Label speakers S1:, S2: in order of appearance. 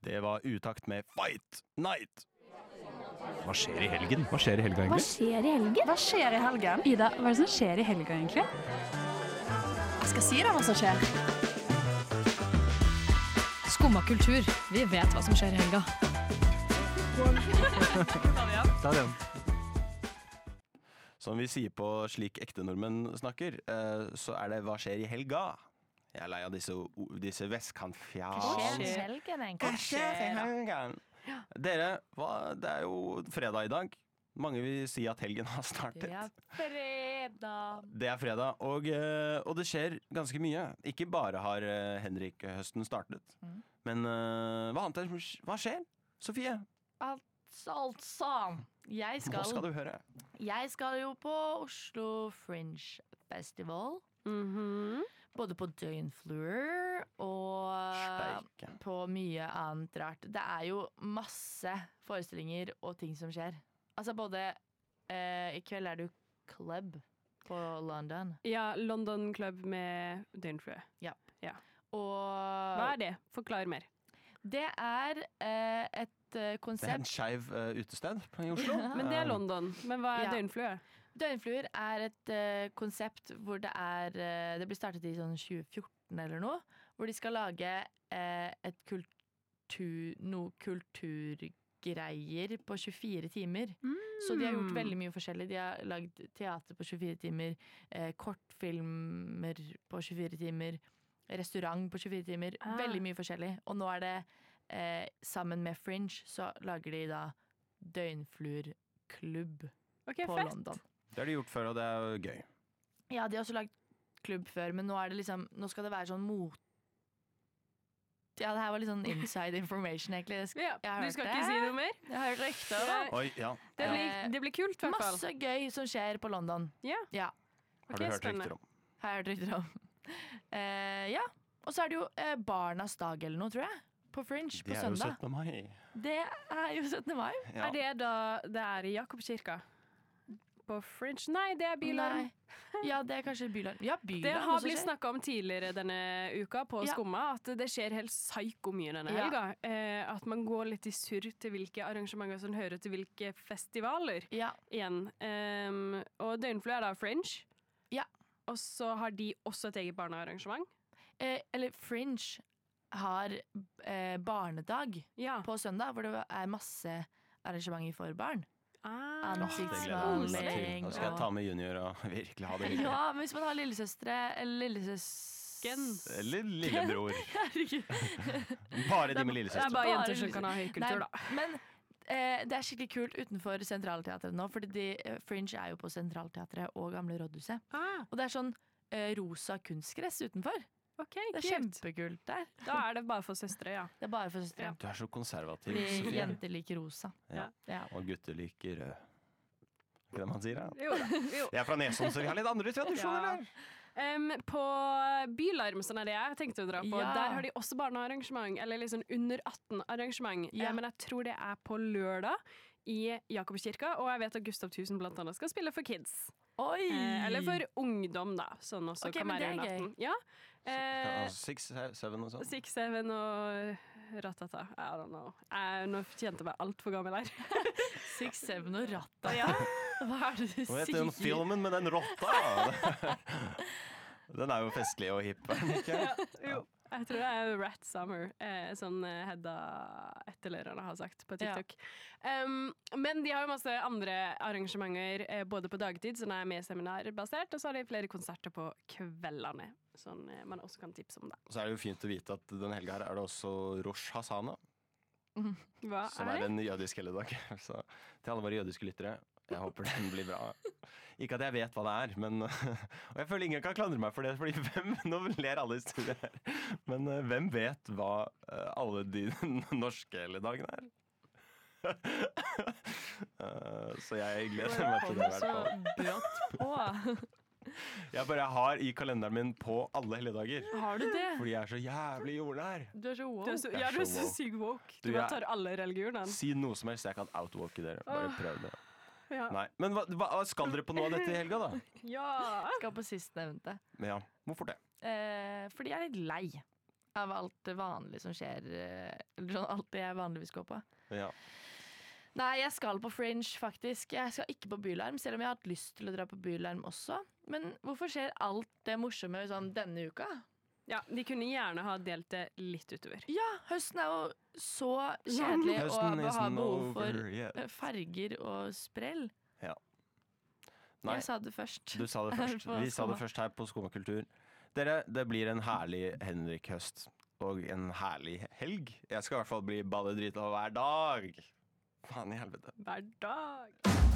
S1: Det var utakt med Fight Night. Hva skjer i helgen? Hva skjer i helga
S2: Hva
S1: egentlig?
S2: skjer i helgen?
S3: Hva skjer i helgen?
S4: Ida, hva er det som skjer i helga egentlig?
S3: Jeg skal si deg hva som skjer.
S4: Skumma kultur. Vi vet hva som skjer i helga.
S1: Ta den. Som vi sier på Slik ekte nordmenn snakker, så er det hva skjer i helga? Jeg er lei av disse vestkantfjas.
S2: Hva skjer i helgen, egentlig?
S1: Hva skjer i helgen? Dere, det er jo fredag i dag. Mange vil si at helgen har startet.
S2: Det er fredag.
S1: Det er fredag, og det skjer ganske mye. Ikke bare har Henrik-høsten startet, men hva skjer, Sofie?
S2: Altså.
S1: Nå skal du høre.
S2: Jeg skal jo på Oslo Fringe Festival. Både på Døgnfluer og
S1: Steike.
S2: på mye annet rart. Det er jo masse forestillinger og ting som skjer. Altså både i kveld er det jo Club på London.
S5: Ja, London Club med Døgnflue.
S2: Ja.
S5: Ja.
S2: Og
S5: Hva er det? Forklar mer.
S2: det er et
S1: Det er
S2: konsept.
S1: en skeiv utested i Oslo.
S5: Men det er London. Men hva er
S2: Ja.
S5: Døgnflue?
S2: Døgnfluer er et konsept hvor det er det ble startet i sånn 2014 eller noe. Hvor de skal lage noe kulturgreier på 24 timer. Så de har gjort veldig mye forskjellig. De har lagd teater på 24 timer, kortfilmer på 24 timer, restaurant på 24 timer. Veldig mye forskjellig. Og nå er det sammen med Fringe så lager de da Døgnfluerklubb
S5: Ok,
S2: på
S5: fett.
S2: London.
S1: Det har de gjort før, og det er jo gøy.
S2: Ja, de har også lagd klubb før, men nå er det liksom nå skal det være sånn Ja, det her var litt sånn inside information, egentlig.
S5: Ja,
S2: Jeg har
S5: du
S2: hørt
S5: skal
S2: det.
S5: ikke si noe mer?
S2: Jeg har hørt rykter om det.
S1: Oi, ja.
S5: Det blir kult, i hvert fall.
S2: Masse gøy som skjer på London.
S5: Ja,
S2: Ja,
S1: Har
S5: ok,
S1: du hørt
S5: spennende.
S1: rykter om?
S2: har jeg hørt rykter om. Ja, og så er det jo Barnas dag eller noe, tror jeg. På Fringe
S1: Det
S2: på
S1: er jo
S2: søndag.
S1: 17. mai.
S2: Det er jo 17. mai.
S1: Ja.
S5: Er det da det er i Jakobkirka? På Fringe? Nei, det er Bylarm.
S2: Nei. Ja, det er kanskje Bylarm. Ja, Bylarm
S5: Det har
S2: også
S5: blitt
S2: skjer.
S5: snakka om tidligere denne uka på
S2: Ja.
S5: Skumma, at det skjer helt psyko mye denne
S2: Ja.
S5: helga. At man går litt i surr til hvilke arrangementer som hører til hvilke festivaler
S2: Ja,
S5: igjen. Og Døgnflue er da Fringe.
S2: Ja.
S5: Og så har de også et eget barnearrangement.
S2: eller Fringe har barnedag
S5: Ja.
S2: på søndag, hvor det er masse arrangementer for barn.
S5: Ah,
S1: Det gleder jeg meg til.
S2: Ansiktsmaling
S1: Da skal jeg ta med junior og virkelig ha det hyggelig.
S2: Ja, men hvis man har lillesøstre eller lillesøs...
S1: Eller lillebror.
S2: Herregud.
S1: Bare de med
S5: det er
S1: lillesøster.
S5: bare
S2: Bare
S5: jenter som kan ha høykultur, da.
S2: Men det er skikkelig kult utenfor Sentralteatret nå, fordi Fringe er jo på Sentralteatret og Gamle Rådhuset.
S5: Ah,
S2: Og det er sånn rosa kunstgress utenfor.
S5: ok,
S2: Det er
S5: kult.
S2: kjempekult der.
S5: Da er det bare for søstre, ja.
S2: Det er bare for søstre.
S1: Du er så konservativ,
S2: Fordi
S1: Sofie.
S2: jenter liker rosa.
S1: Ja.
S2: Ja.
S1: Og gutter liker rød. Ikke det man sier, da?
S5: Jo da. Jo.
S1: Jeg er fra Nesodden, så vi har litt andre tradisjoner
S5: Ja.
S1: der.
S5: På Bylarm, sånn er det jeg tenkte å dra på,
S2: Ja.
S5: der har de også barnearrangement, eller liksom under 18-arrangement.
S2: Ja.
S5: Men jeg tror det er på lørdag i Jakobkirka, og jeg vet at Gustav Tusen blant annet skal spille for kids.
S2: Oi!
S5: Eller for ungdom, da, sånn også
S2: Ok,
S5: kan
S2: men
S5: være
S2: det er
S5: under
S2: gøy.
S5: 18. Ja.
S1: Ja, 6, 7 og sånn.
S5: Six, Seven og Ratata. I don't know. Nå kjente jeg meg altfor gammel her.
S2: 6-7 og ratta. Hva er det du
S1: Hva heter den
S2: sier?
S1: filmen med den rotta? Den er jo festlig og hipp, er den ikke?
S5: Jo. Jeg tror det er Rat Summer, sånn Hedda etterlærerne har sagt på TikTok. Men de har jo masse andre arrangementer, både på dagtid, som er mer seminarbasert, og så har de flere konserter på kveldene, sånn man også kan tipse om det.
S1: Så er det jo fint å vite at denne helga her er det også Rosh Hasana,
S5: Hva
S1: som
S5: er
S1: er
S5: det?
S1: en jødisk helligdag. Så til alle våre jødiske lyttere, jeg håper den blir bra. Ikke at jeg vet hva det er, men og jeg føler ingen kan klandre meg for det, fordi nå ler alle i studiet her. Men hvem vet hva alle de norske helligdagene er? Så jeg gleder meg til det i hvert
S2: Så
S1: fall.
S2: brått på.
S1: Jeg bare har i kalenderen min på alle helligdager,
S2: Har du det?
S1: fordi jeg er så jævlig jordnær.
S2: Du er så
S5: Du
S2: woke.
S5: er så,
S1: Jeg er
S5: ja, du er
S1: så
S5: så
S1: woke.
S5: syk woke.
S1: Du,
S5: Du bare
S1: jeg-
S5: tar alle religionene.
S1: Si noe som helst, jeg kan outwalke dere. Bare prøv det.
S5: Ja.
S1: Nei, men hva skal dere på noe av dette i helga, da?
S5: Ja.
S2: Skal på sistnevnte.
S1: Ja, hvorfor det?
S2: Fordi jeg er litt lei. av alt det vanlige som skjer. Eller sånn alt det jeg vanligvis går på.
S1: Ja.
S2: Nei, jeg skal på Fringe, faktisk. Jeg skal ikke på Bylarm, selv om jeg har hatt lyst til å dra på Bylarm også. Men hvorfor skjer alt det morsomme sånn denne uka?
S5: Ja, de kunne gjerne ha delt det litt utover.
S2: Ja, høsten er jo så kjedelig og
S1: Høsten
S2: ha
S1: isn't
S2: behov
S1: over
S2: for
S1: yet.
S2: farger og sprell.
S1: Nei,
S2: Jeg sa det først.
S1: du sa det først.
S2: På
S1: Vi sa det
S2: Skumma.
S1: først her på Skumma kultur. Dere, det blir en herlig Henrik-høst og en herlig helg. Jeg skal i hvert fall bli balledrita hver dag. Faen i helvete.
S5: Hver dag.